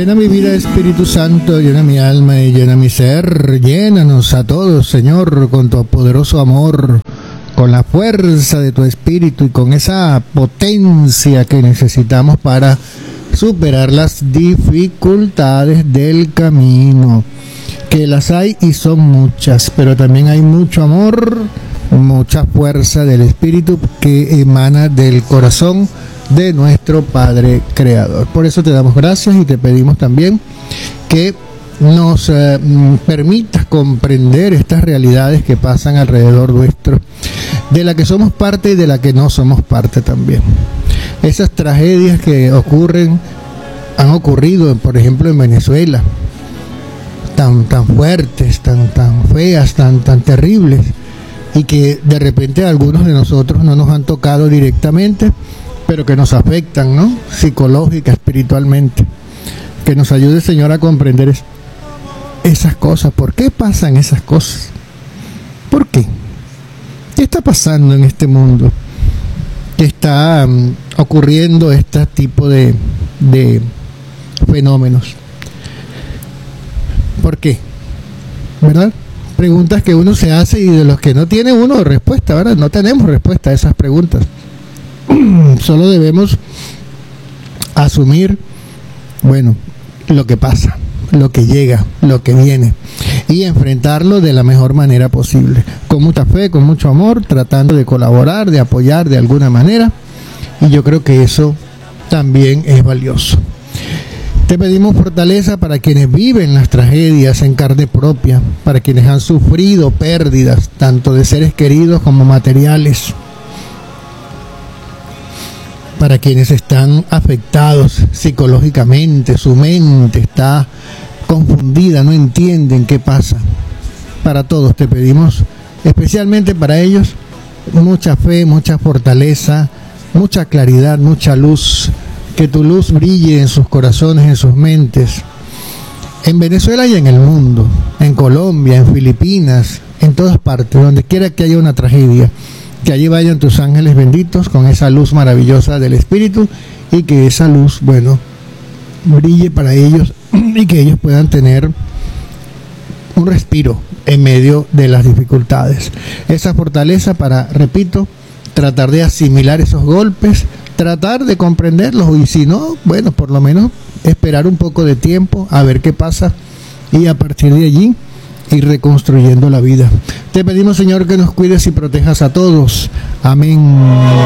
Llena mi vida, Espíritu Santo, llena mi alma y llena mi ser. Llénanos a todos, Señor, con tu poderoso amor, con la fuerza de tu Espíritu y con esa potencia que necesitamos para superar las dificultades del camino. Que las hay y son muchas, pero también hay mucho amor, mucha fuerza del Espíritu que emana del corazón de nuestro Padre Creador. Por eso te damos gracias y te pedimos también que nos permitas comprender estas realidades que pasan alrededor nuestro, de la que somos parte y de la que no somos parte también. Esas tragedias que han ocurrido, por ejemplo, en Venezuela, tan fuertes, tan feas, tan terribles, y que de repente a algunos de nosotros no nos han tocado directamente, pero que nos afectan, ¿no? Psicológica, espiritualmente. Que nos ayude, Señor, a comprender esas cosas. ¿Por qué pasan esas cosas? ¿Por qué? ¿Qué está pasando en este mundo? ¿Qué está ocurriendo este tipo de fenómenos? ¿Por qué? ¿Verdad? Preguntas que uno se hace y de los que no tiene uno respuesta, ¿verdad? No tenemos respuesta a esas preguntas. Solo debemos asumir, bueno, lo que pasa, lo que llega, lo que viene, y enfrentarlo de la mejor manera posible, con mucha fe, con mucho amor, tratando de colaborar, de apoyar de alguna manera, y yo creo que eso también es valioso. Te pedimos fortaleza para quienes viven las tragedias en carne propia, para quienes han sufrido pérdidas, tanto de seres queridos como materiales, para quienes están afectados psicológicamente, su mente está confundida, no entienden qué pasa. Para todos te pedimos, especialmente para ellos, mucha fe, mucha fortaleza, mucha claridad, mucha luz, que tu luz brille en sus corazones, en sus mentes, en Venezuela y en el mundo, en Colombia, en Filipinas, en todas partes, donde quiera que haya una tragedia. Que allí vayan tus ángeles benditos con esa luz maravillosa del Espíritu y que esa luz, bueno, brille para ellos y que ellos puedan tener un respiro en medio de las dificultades. Esa fortaleza para, repito, tratar de asimilar esos golpes, tratar de comprenderlos y si no, bueno, por lo menos esperar un poco de tiempo a ver qué pasa y a partir de allí ir reconstruyendo la vida. Te pedimos, Señor, que nos cuides y protejas a todos. Amén.